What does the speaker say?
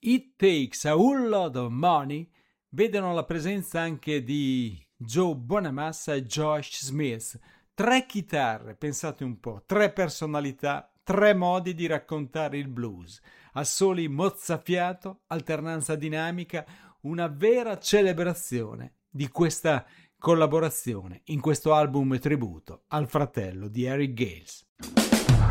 It Takes a Whole Lot of Money vedono la presenza anche di Joe Bonamassa e Josh Smith. 3 chitarre, pensate un po', 3 personalità, 3 modi di raccontare il blues. Assoli mozzafiato, alternanza dinamica, una vera celebrazione di questa collaborazione in questo album tributo al fratello di Eric Gales.